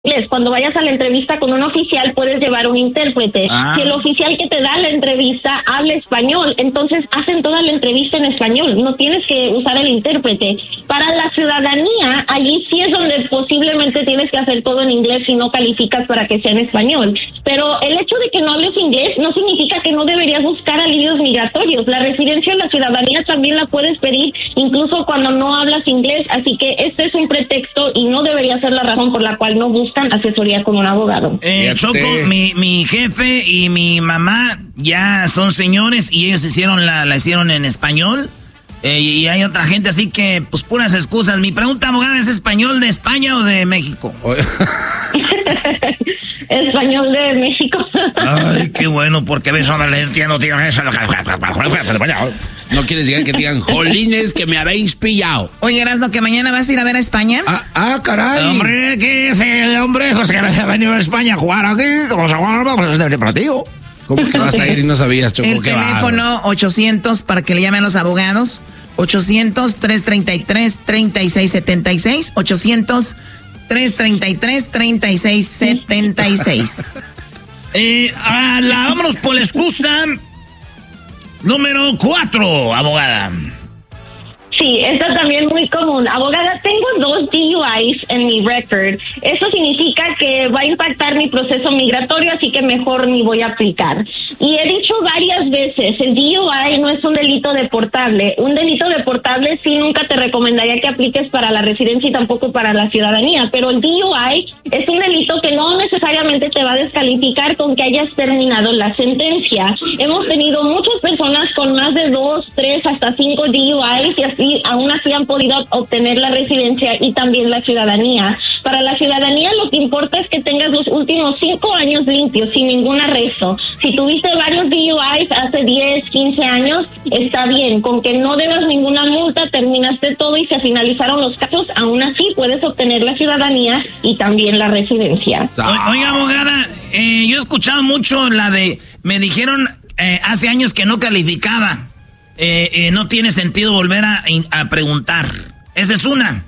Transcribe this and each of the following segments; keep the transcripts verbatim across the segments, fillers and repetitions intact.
inglés. Cuando vayas a la entrevista con un oficial, puedes llevar un intérprete. Ah. Si el oficial que te da la entrevista habla español, entonces hacen toda la entrevista en español. No tienes que usar el intérprete. Para la ciudadanía, allí sí es donde posiblemente tienes que hacer todo en inglés si no calificas para que sea en español. Pero el hecho de que no hables inglés no significa que no deberías buscar alivios migratorios. La residencia o la ciudadanía también la puedes pedir incluso cuando no hablas inglés. Así que este es un pretexto y no debería ser la razón por la cual no buscas asesoría con un abogado. Eh, Choco, mi, mi jefe y mi mamá ya son señores y ellos hicieron la, la hicieron en español. Eh, y hay otra gente así que, pues, puras excusas. Mi pregunta, abogada, ¿es español de España o de México? Español de México. Ay, qué bueno, porque ves, Valencia no tiene eso. No quieres llegar que digan, jolines, que me habéis pillado. Oye, Erasno, que mañana vas a ir a ver a España. Ah, ah caray. Hombre, ¿qué es ese hombre, José, que ha venido a España a jugar aquí? Vamos a jugar, vamos a hacer partido. ¿Cómo que vas a ir y no sabías, Choco? El teléfono ochocientos para que le llamen a los abogados. ochocientos, tres treinta y tres, treinta y seis setenta y seis. ochocientos, tres treinta y tres, treinta y seis setenta y seis. Eh, a la, vámonos por la excusa número cuatro, abogada. Sí, esta también muy común. Abogada, tengo dos D U Is en mi record. Eso significa que va a impactar mi proceso migratorio, así que mejor ni voy a aplicar. Y he dicho varias veces, el D U I no es un delito deportable. Un delito deportable sí nunca te recomendaría que apliques para la residencia y tampoco para la ciudadanía, pero el D U I es un delito que no necesariamente te va a descalificar con que hayas terminado la sentencia. Hemos tenido muchas personas con más de dos, tres, hasta cinco D U Is y así aún así han podido obtener la residencia y también la ciudadanía. Para la ciudadanía lo que importa es que tengas los últimos cinco años limpios, sin ningún arresto. Si tuviste varios D U Is hace diez, quince años, está bien. Con que no debas ninguna multa, terminaste todo y se finalizaron los casos, aún así puedes obtener la ciudadanía y también la residencia. O, oiga, abogada, eh, yo he escuchado mucho la de, me dijeron eh, hace años que no calificaba. Eh, eh, no tiene sentido volver a, a preguntar. Esa es una.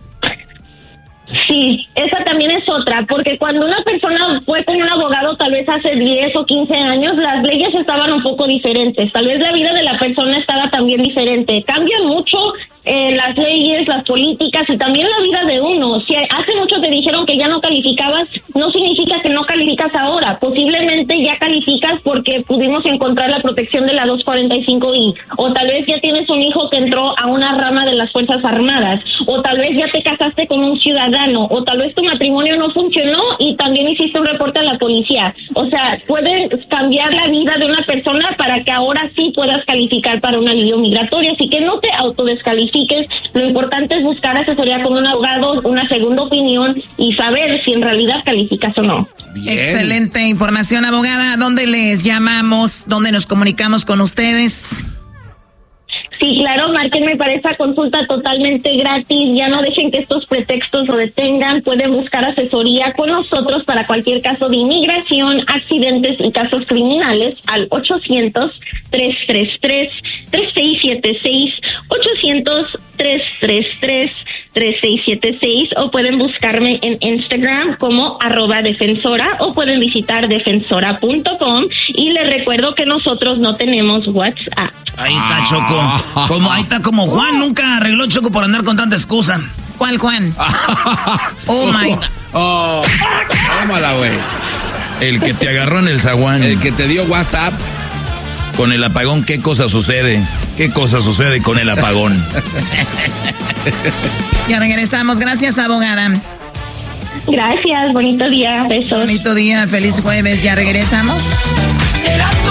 Sí, esa también es otra, porque cuando una persona fue con un abogado tal vez hace diez o quince años, las leyes estaban un poco diferentes, tal vez la vida de la persona estaba también diferente. Cambian mucho eh, las leyes, las políticas y también la vida de uno. Si hace mucho te dijeron que ya no calificabas, no significa que no calificas ahora. Posiblemente ya calificas porque pudimos encontrar la protección de la doscientos cuarenta y cinco I, o tal vez ya tienes un hijo que entró a una rama de las Fuerzas Armadas, o tal vez ya te casaste con un ciudadano, o tal vez tu matrimonio no funcionó y también hiciste un reporte a la policía. O sea, pueden cambiar la vida de una persona para que ahora sí puedas calificar para un alivio migratorio, así que no te autodescalifiques. Lo importante es buscar asesoría con un abogado, una segunda opinión y saber si en realidad calificas o no. Bien. Excelente información, abogada. ¿Dónde les llamamos? ¿Dónde nos comunicamos con ustedes? Sí, claro, márquenme para esa consulta totalmente gratis. Ya no dejen que estos pretextos lo detengan. Pueden buscar asesoría con nosotros para cualquier caso de inmigración, accidentes y casos criminales al ochocientos, tres tres tres, tres seis siete seis, ochocientos, tres tres tres, tres seis siete seis, o pueden buscarme en Instagram como arroba defensora o pueden visitar defensora punto com y les recuerdo que nosotros no tenemos WhatsApp. Ahí está, Choco. Como ahí está como Juan, nunca arregló, Choco, por andar con tanta excusa. ¿Cuál Juan? Oh my. Oh, tómala, güey. El que te agarró en el zaguán. El que te dio WhatsApp. Con el apagón, ¿qué cosa sucede? ¿Qué cosa sucede con el apagón? Ya regresamos. Gracias, abogada. Gracias, bonito día, besos. Bonito día, feliz jueves. Ya regresamos.